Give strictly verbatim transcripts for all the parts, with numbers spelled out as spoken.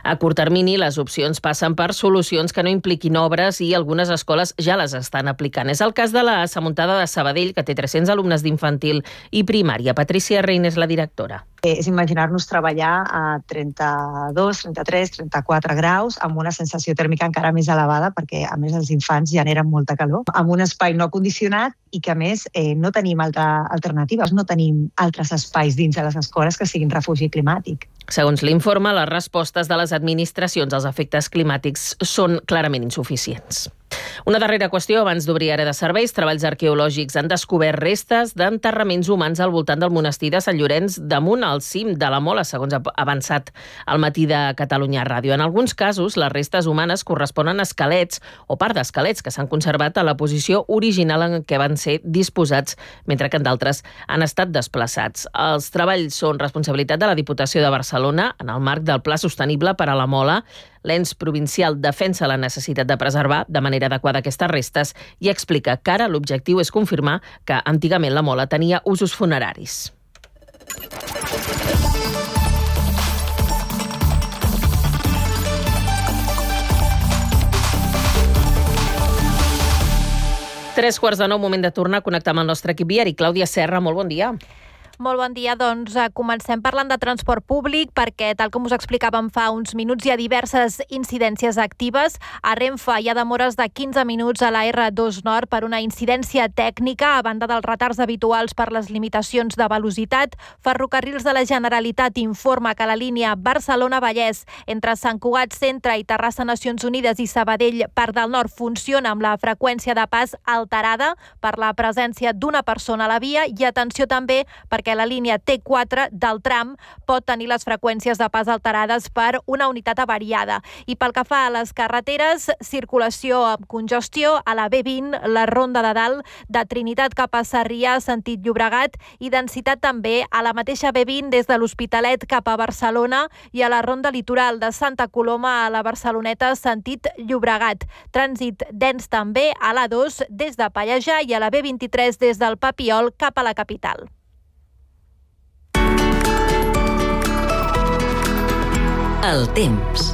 A curt termini, les opcions passen per solucions que no impliquin obres i algunes escoles ja les estan aplicant. És el cas de la Samuntada de Sabadell, que té tres-cents alumnes d'infantil i primària. Patricia Reina és la directora. És imaginar-nos treballar a trenta-dos, trenta-tres, trenta-quatre graus amb una sensació tèrmica encara més elevada perquè, a més, els infants generen molta calor, amb un espai no condicionat i que, a més, eh, no tenim altra alternativa, no tenim altres espais dins de les escoles que siguin refugi climàtic. Segons l'informe, les respostes de les administracions als efectes climàtics són clarament insuficients. Una darrera qüestió abans d'obrir ara de serveis. Treballs arqueològics han descobert restes d'enterraments humans al voltant del monestir de Sant Llorenç damunt al cim de la Mola, segons ha avançat al matí de Catalunya Ràdio. En alguns casos, les restes humanes corresponen a esquelets o part d'esquelets que s'han conservat a la posició original en què van ser disposats, mentre que en d'altres han estat desplaçats. Els treballs són responsabilitat de la Diputació de Barcelona en el marc del Pla Sostenible per a la Mola. L'ens provincial defensa la necessitat de preservar de manera adequada aquestes restes i explica que ara l'objectiu és confirmar que antigament la Mola tenia usos funeraris. Tres quarts de nou, moment de tornar a connectar amb el nostre equip viari. Clàudia Serra, molt bon dia. Molt bon dia, doncs comencem parlant de transport públic perquè, tal com us explicàvem fa uns minuts, hi ha diverses incidències actives. A Renfe hi ha demores de quinze minuts a la erre dos Nord per una incidència tècnica, a banda dels retards habituals per les limitacions de velocitat. Ferrocarrils de la Generalitat informa que la línia Barcelona-Vallès entre Sant Cugat Centre i Terrassa Nacions Unides i Sabadell Parc del Nord funciona amb la freqüència de pas alterada per la presència d'una persona a la via i atenció també perquè que la línia T quatre del tram pot tenir les freqüències de pas alterades per una unitat avariada. I pel que fa a les carreteres, circulació amb congestió a la B vint, la Ronda de Dalt, de Trinitat cap a Sarrià, sentit Llobregat, i densitat també a la mateixa B vint des de l'Hospitalet cap a Barcelona i a la Ronda Litoral de Santa Coloma a la Barceloneta, sentit Llobregat. Trànsit dens també a l'A dos des de Pallejà i a la B vint-i-tres des del Papiol cap a la capital. El temps.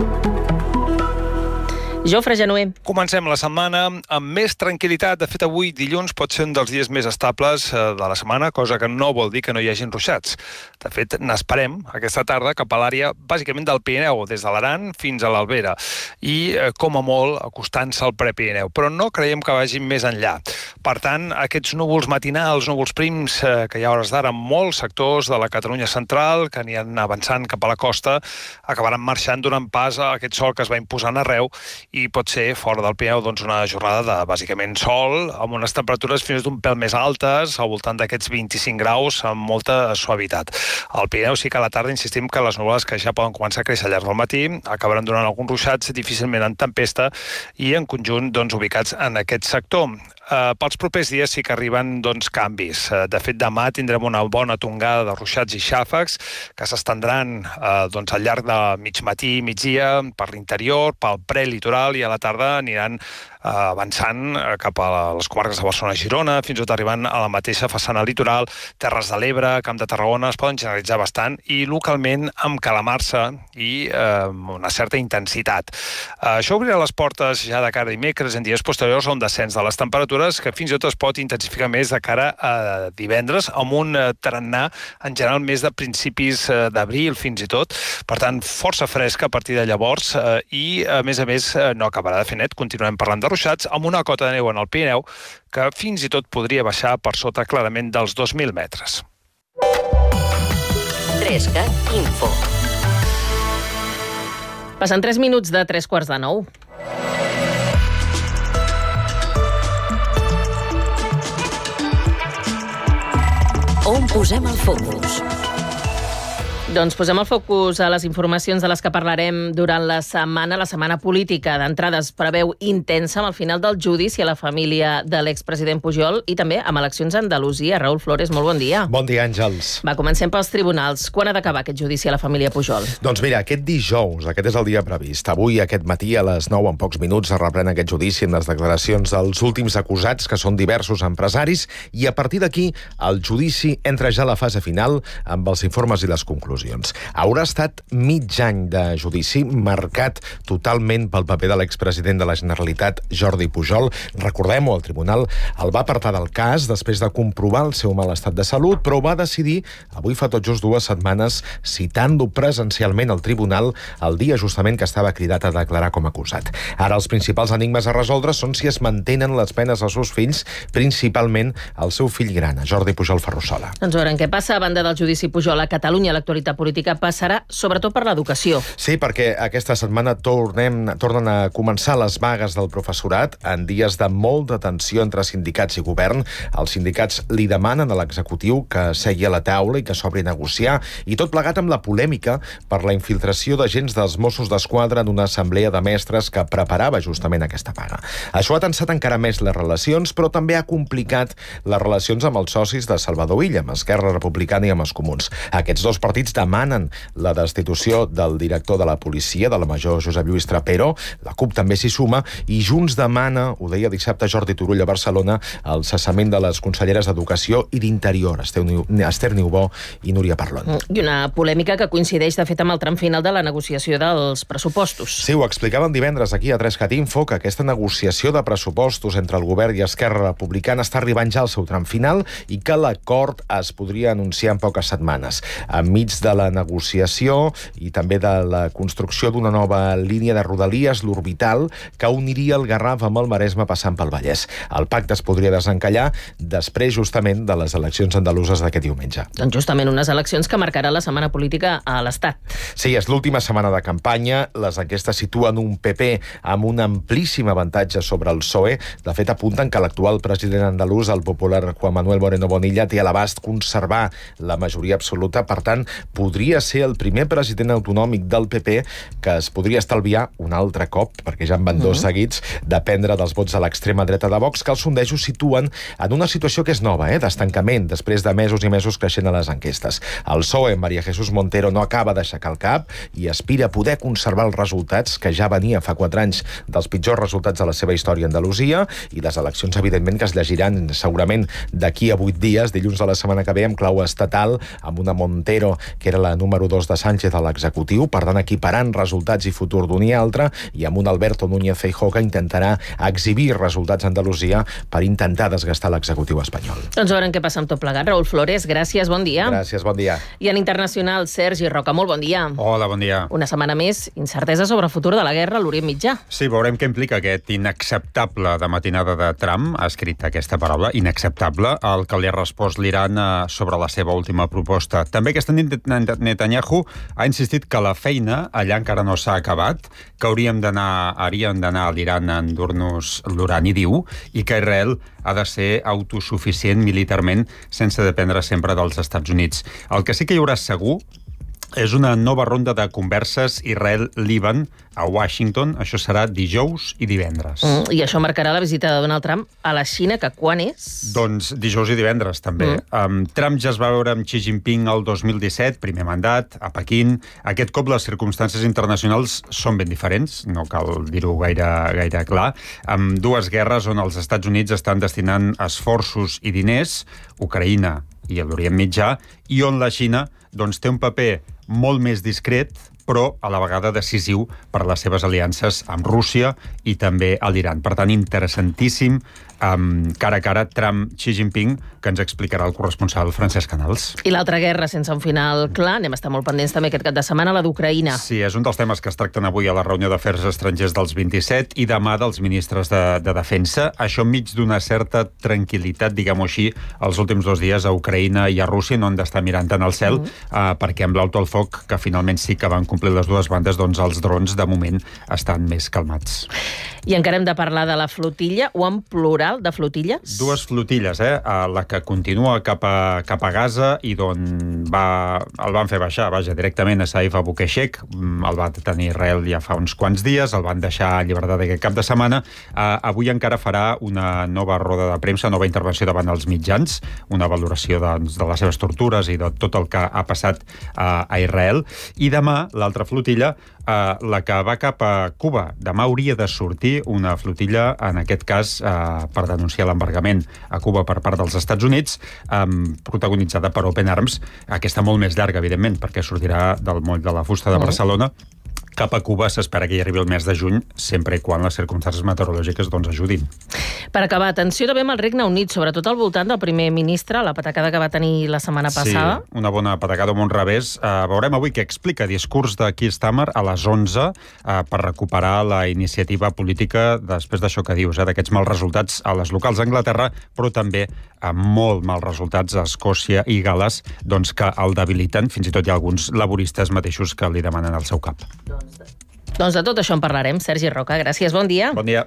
Jofre Genuer. Comencem la setmana amb més tranquil·litat. De fet, avui, dilluns, pot ser un dels dies més estables de la setmana, cosa que no vol dir que no hi hagin ruixats. De fet, n'esperem aquesta tarda cap a l'àrea, bàsicament del Pirineu, des de l'Aran fins a l'Albera, i, com a molt, acostant-se al Prepirineu. Però no creiem que vagin més enllà. Per tant, aquests núvols matinals, núvols prims, que hi ha hores d'ara en molts sectors de la Catalunya central, que aniran avançant cap a la costa, acabaran marxant donant pas a aquest sol que es va imposant arreu i pot ser, fora del Pirineu, doncs una jornada de, bàsicament, sol, amb unes temperatures fins d'un pèl més altes, al voltant d'aquests vint-i-cinc graus, amb molta suavitat. Al Pirineu sí que a la tarda insistim que les nuvolades que ja poden començar a créixer al llarg del matí acabaran donant alguns ruixats, difícilment en tempesta, i en conjunt, doncs, ubicats en aquest sector. Uh, pels propers dies sí que arriben doncs, canvis. Uh, de fet, demà tindrem una bona tongada de ruixats i xàfecs que s'estendran uh, doncs, al llarg de mig matí i migdia per l'interior, pel prelitoral, i a la tarda aniran uh, avançant uh, cap a les comarques de Barcelona i Girona, fins i tot arribant a la mateixa façana litoral, Terres de l'Ebre, Camp de Tarragona, es poden generalitzar bastant i localment amb calamarsa i uh, una certa intensitat. Uh, això obrirà les portes ja de cara a dimecres en dies posteriors a un descens de les temperatures que fins i tot es pot intensificar més de cara a divendres, amb un tarannà en general més de principis d'abril fins i tot. Per tant, força fresca a partir de llavors i, a més a més, no acabarà de fer net. Continuem parlant de ruixats, amb una cota de neu en el Pirineu que fins i tot podria baixar per sota clarament dels dos mil metres. Trescat Info. Passen tres minuts de tres quarts de nou. On posem el focus? Doncs posem el focus a les informacions de les que parlarem durant la setmana, la setmana política. D'entrada es preveu intensa amb el final del judici a la família de l'expresident Pujol i també amb eleccions a Andalusia. Raúl Flores, molt bon dia. Bon dia, Àngels. Va, comencem pels tribunals. Quan ha d'acabar aquest judici a la família Pujol? Doncs mira, aquest dijous, aquest és el dia previst. Avui, aquest matí, a les nou en pocs minuts, es reprèn aquest judici en les declaracions dels últims acusats, que són diversos empresaris, i a partir d'aquí, el judici entra ja a la fase final amb els informes i les conclusions. conclusions. Haurà estat mig any de judici marcat totalment pel paper de l'expresident de la Generalitat, Jordi Pujol. Recordem-ho, el tribunal el va apartar del cas després de comprovar el seu mal estat de salut, però ho va decidir avui fa tot just dues setmanes, citant-lo presencialment al tribunal el dia justament que estava cridat a declarar com a acusat. Ara els principals enigmes a resoldre són si es mantenen les penes als seus fills, principalment el seu fill gran, Jordi Pujol Ferrusola. Doncs veurem què passa. A banda del judici Pujol a Catalunya, l'actualitat política passarà sobretot per l'educació. Sí, perquè aquesta setmana tornem, tornen a començar les vagues del professorat en dies de molta tensió entre sindicats i govern. Els sindicats li demanen a l'executiu que segui a la taula i que s'obri a negociar, i tot plegat amb la polèmica per la infiltració d'agents dels Mossos d'Esquadra en una assemblea de mestres que preparava justament aquesta vaga. Això ha tensat encara més les relacions, però també ha complicat les relacions amb els socis de Salvador Illa, amb Esquerra Republicana i amb els Comuns. Aquests dos partits demanen la destitució del director de la policia, de la major Josep Lluís Trapero. La CUP també s'hi suma, i Junts demana, ho deia dissabte Jordi Turull a Barcelona, el cessament de les conselleres d'Educació i d'Interior, Esther Niubó i Núria Parlon. I una polèmica que coincideix, de fet, amb el tram final de la negociació dels pressupostos. Sí, ho explicaven divendres aquí a tres cat info, que aquesta negociació de pressupostos entre el govern i Esquerra Republicana està arribant ja al seu tram final i que l'acord es podria anunciar en poques setmanes. Enmig de la negociació i també de la construcció d'una nova línia de rodalies, l'Orbital, que uniria el Garraf amb el Maresme passant pel Vallès. El pacte es podria desencallar després justament de les eleccions andaluses d'aquest diumenge. Doncs justament unes eleccions que marcarà la setmana política a l'Estat. Sí, és l'última setmana de campanya. Les enquestes situen un P P amb un amplíssim avantatge sobre el P S O E. De fet, apunten que l'actual president andalús, el popular Juan Manuel Moreno Bonilla, té a l'abast conservar la majoria absoluta. Per tant, podria ser el primer president autonòmic del P P que es podria estalviar un altre cop, perquè ja en van dos seguits, dependre dels vots a l'extrema dreta de Vox, que els sondejos situen en una situació que és nova, eh, d'estancament, després de mesos i mesos creixent a les enquestes. El P S O E, María Jesús Montero, no acaba d'aixecar el cap i aspira a poder conservar els resultats que ja venia fa quatre anys dels pitjors resultats de la seva història a Andalusia, i les eleccions, evidentment, que es llegiran segurament d'aquí a vuit dies, dilluns de la setmana que ve, amb clau estatal, amb una Montero, que era la número dos de Sánchez a l'executiu, per tant, equiparant resultats i futur d'un i altre, i amb un Alberto Núñez Feijóo que intentarà exhibir resultats a Andalusia per intentar desgastar l'executiu espanyol. Doncs veurem què passa amb tot plegat. Raül Flores, gràcies, bon dia. Gràcies, bon dia. I en internacional, Sergi Roca, molt bon dia. Hola, bon dia. Una setmana més, incertesa sobre el futur de la guerra a l'Orient Mitjà. Sí, veurem què implica aquest inacceptable de matinada de Trump, ha escrit aquesta paraula, inacceptable, el que li ha respost l'Iran sobre la seva última proposta. També aquesta nit Netanyahu ha insistit que la feina allà encara no s'ha acabat, que hauríem d'anar, hauríem d'anar a l'Iran a endur-nos l'urani, diu, i que Israel ha de ser autosuficient militarment sense dependre sempre dels Estats Units. El que sí que hi haurà segur és una nova ronda de converses Israel-Líban a Washington. Això serà dijous i divendres. Mm, I això marcarà la visita de Donald Trump a la Xina, que quan és? Doncs dijous i divendres, també. Mm. Um, Trump ja es va veure amb Xi Jinping el dos mil disset, primer mandat, a Pequín. Aquest cop les circumstàncies internacionals són ben diferents, no cal dir-ho gaire, gaire clar. Amb dues guerres on els Estats Units estan destinant esforços i diners, Ucraïna i l'Orient Mitjà, i on la Xina doncs, té un paper molt més discret, però a la vegada decisiu per les seves aliances amb Rússia i també a l'Iran. Per tant, interessantíssim, um, cara a cara, Trump-Xi Jinping, que ens explicarà el corresponsal Francesc Canals. I l'altra guerra sense un final clar, anem a estar molt pendents també aquest cap de setmana, la d'Ucraïna. Sí, és un dels temes que es tracten avui a la reunió d'Afers Estrangers dels vint-i-set i demà dels ministres de, de Defensa. Això enmig d'una certa tranquil·litat, diguem-ho així, els últims dos dies a Ucraïna i a Rússia no han d'estar mirant tant al cel, mm. uh, perquè amb l'alto al foc, que finalment sí que van complir les dues bandes, doncs els drons de moment estan més calmats. I encara hem de parlar de la flotilla, o en plural de flotilles? Dues flotilles, eh? La que continua cap a, cap a Gaza i d'on va, el van fer baixar, vaja, directament a Saif Abu Keshek, el va tenir Israel ja fa uns quants dies, el van deixar a llibertat aquest cap de setmana. Uh, avui encara farà una nova roda de premsa, nova intervenció davant els mitjans, una valoració de, de les seves tortures i de tot el que ha passat uh, a Israel. I demà, l'altra flotilla, eh, la que va cap a Cuba. Demà hauria de sortir una flotilla, en aquest cas, eh, per denunciar l'embargament a Cuba per part dels Estats Units, eh, protagonitzada per Open Arms, aquesta molt més llarga, evidentment, perquè sortirà del moll de la fusta de Barcelona. Cap a Cuba s'espera que hi arribi el mes de juny, sempre i quan les circumstàncies meteorològiques doncs, ajudin. Per acabar, atenció també amb el Regne Unit, sobretot al voltant del primer ministre, la patacada que va tenir la setmana passada. Sí, una bona patacada amb un revés. Uh, veurem avui què explica discurs de Keir Starmer a les onze uh, per recuperar la iniciativa política després d'això que dius, eh, d'aquests mals resultats a les locals d'Anglaterra, però també amb molt mals resultats a Escòcia i Gales, doncs que el debiliten. Fins i tot hi ha alguns laboristes mateixos que li demanen el seu cap. Doncs de tot això en parlarem. Sergi Roca, gràcies, bon dia. Bon dia.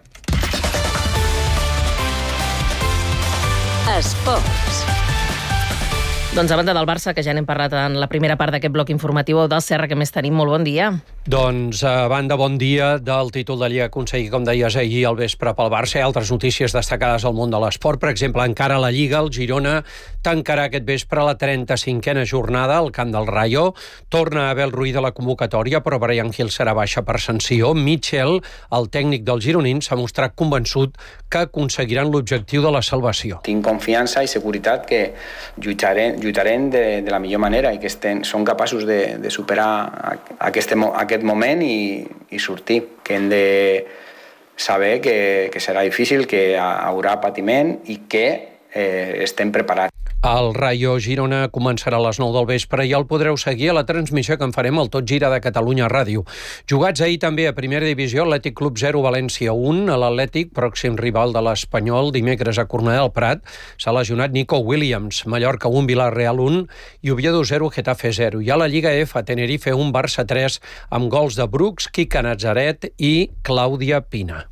Esports. Doncs a banda del Barça, que ja n'hem parlat en la primera part d'aquest bloc informatiu, del Serra, que més tenim, molt bon dia. Doncs a banda, bon dia, del títol de Lliga aconseguit, com deies ahir al vespre pel Barça, i altres notícies destacades al món de l'esport. Per exemple, encara a la Lliga, el Girona tancarà aquest vespre la trenta-cinquena jornada al camp del Rayo. Torna a haver el Ruiz de la convocatòria, però Brian Hill serà baixa per sanció. Michel, el tècnic del gironins, s'ha mostrat convençut que aconseguiran l'objectiu de la salvació. Tinc confiança i seguretat que lluitarem, lluitarem de, de la millor manera i que estem, són capaços de, de superar aquest, aquest moment i, i sortir. Que hem de saber que, que serà difícil, que haurà patiment i que eh, estem preparats. El Rayo Girona començarà a les nou del vespre i el podreu seguir a la transmissió que en farem al Tot Gira de Catalunya Ràdio. Jugats ahir també a Primera Divisió, Atlètic Club zero, València un. A l'Atlètic, pròxim rival de l'Espanyol, dimecres a Cornellà del Prat, s'ha lesionat Nico Williams. Mallorca un, Villarreal un i Oviedo zero, Getafe zero. I a la Lliga F, Tenerife un, Barça tres, amb gols de Brooks, Quique Nazaret i Clàudia Pina.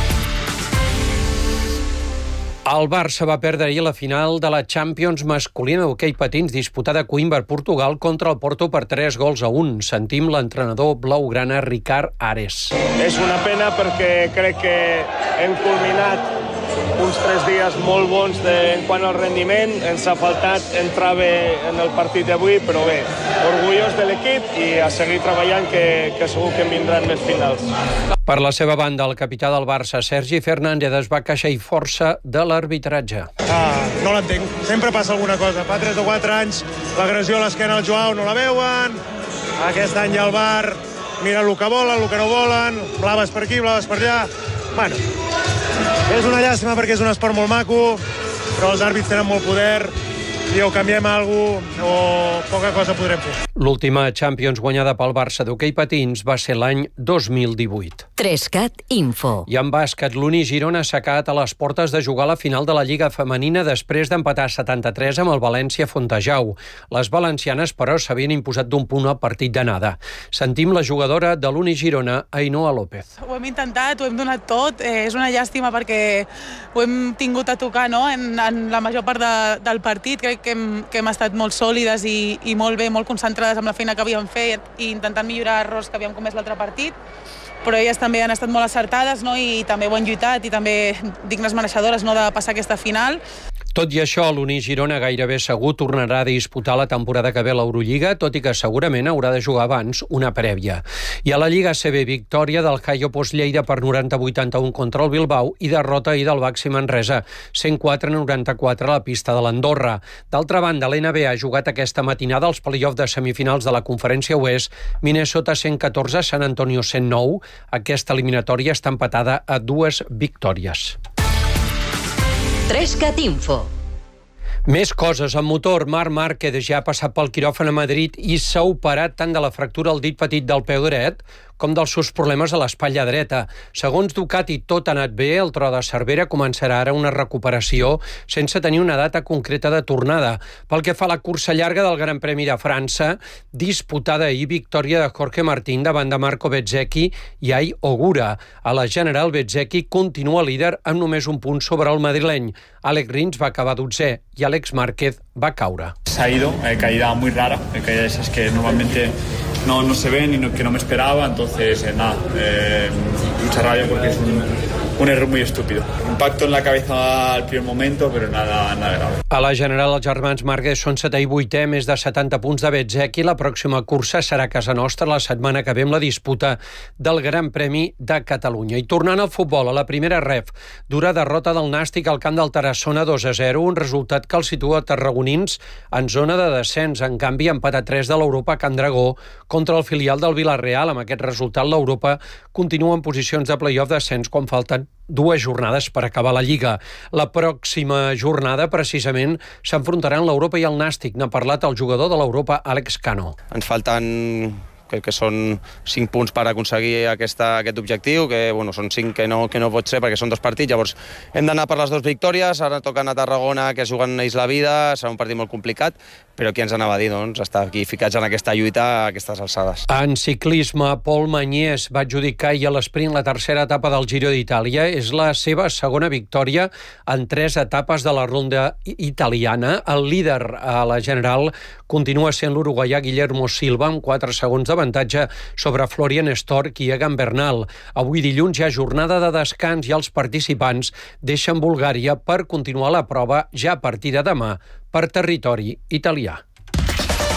El Barça va perdre ahir la final de la Champions masculina d'hoquei patins disputada a Coïmbra, Portugal, contra el Porto per tres gols a un. Sentim l'entrenador blaugrana Ricard Ares. És una pena perquè crec que hem culminat uns tres dies molt bons de, en quant al rendiment. Ens ha faltat entrar bé en el partit d'avui, però bé, orgullós de l'equip i a seguir treballant, que, que segur que en vindran més finals. Per la seva banda, el capità del Barça, Sergi Fernández, es va queixar i força de l'arbitratge. Ah, no l'entenc. Sempre passa alguna cosa. Fa tres o quatre anys l'agressió a l'esquena al Joao no la veuen. Aquest any ja el V A R mira el que volen, el que no volen, blaves per aquí, blaves per allà. Bueno, és una llàstima perquè és un esport molt maco, però els àrbits tenen molt poder i o canviem alguna cosa o poca cosa podrem fer. L'última Champions guanyada pel Barça d'hoquei patins va ser l'any dos mil divuit. Trescat Info. I en bàsquet, l'Uni Girona s'ha quedat a les portes de jugar la final de la Lliga Femenina després d'empatar setanta-tres amb el València Fontejau. Les valencianes, però, s'havien imposat d'un punt al partit d'anada. Sentim la jugadora de l'Uni Girona, Ainhoa López. Ho hem intentat, ho hem donat tot. Eh, és una llàstima perquè ho hem tingut a tocar, no?, en, en la major part de, del partit. Crec que hem, que hem estat molt sòlides i, i molt bé, molt concentrades amb la feina que havíem fet i intentant millorar errors que havíem comès l'altre partit, però elles també han estat molt acertades, no?, i també ho han lluitat i també dignes mereixedores, no?, de passar aquesta final. Tot i això, l'Uni Girona gairebé segur tornarà a disputar la temporada que ve a l'Eurolliga, tot i que segurament haurà de jugar abans una prèvia. I a la Lliga A C B, victòria del Haio Post Lleida per noranta a vuitanta-un contra el Bilbao i derrota ahir del Baxi Manresa, cent quatre a noranta-quatre a la pista de l'Andorra. D'altra banda, l'N B A ha jugat aquesta matinada als play-off de semifinals de la Conferència Oest, Minnesota cent catorze, San Antonio cent nou. Aquesta eliminatòria està empatada a dues victòries. Trescat Info. Més coses. En motor, Marc Márquez ja ha passat pel quiròfan a Madrid i s'ha operat tant de la fractura al dit petit del peu dret com dels seus problemes a l'espatlla dreta. Segons Ducati, tot ha anat bé. El Tro de Cervera començarà ara una recuperació sense tenir una data concreta de tornada. Pel que fa a la cursa llarga del Gran Premi de França, disputada ahir, victòria de Jorge Martín davant de Marco Bezzecchi i Ai Ogura. A la general, Bezzecchi continua líder amb només un punt sobre el madrileny. Alex Rins va acabar dotzè i Alex Márquez va caure. Se ha ido, eh, caída muy rara, eh, caída esas que normalmente no, no se ven y no, que no me esperaba, entonces eh, nada, eh, mucha rabia porque es un, un error muy estúpido. Impacto en la cabeza al primer momento, pero nada, nada grave. A la general, els germans Márquez són setè i vuitè, més de setanta punts de Bezzecchi. La pròxima cursa serà a casa nostra la setmana que ve amb la disputa del Gran Premi de Catalunya. I tornant al futbol, a la primera ref, dura derrota del Nàstic al camp del Tarassona dos a zero, un resultat que el situa tarragonins en zona de descens. En canvi, empat a tres de l'Europa Can Dragó contra el filial del Villarreal. Amb aquest resultat, l'Europa continua en posicions de play-off d'ascens quan falten dues jornades per acabar la Lliga. La pròxima jornada, precisament, s'enfrontaran l'Europa i el Nàstic. N'ha parlat el jugador de l'Europa, Àlex Cano. Ens falten, crec que són cinc punts per aconseguir aquesta, aquest objectiu, que bueno, són cinc que no, que no pot ser perquè són dos partits, llavors hem d'anar per les dues victòries, ara toquen a Tarragona, que juguen ells la vida, serà un partit molt complicat, però qui ens anava a dir, doncs, estar aquí ficats en aquesta lluita a aquestes alçades. En ciclisme, Pol Mañés va adjudicar ahir a l'esprint la tercera etapa del Giro d'Itàlia. És la seva segona victòria en tres etapes de la ronda italiana. El líder a la general continua sent l'uruguaià Guillermo Silva, amb quatre segons d'avantatge sobre Florian Stork i Egan Bernal. Avui dilluns hi ha jornada de descans i els participants deixen Bulgària per continuar la prova ja a partir de demà per territori italià.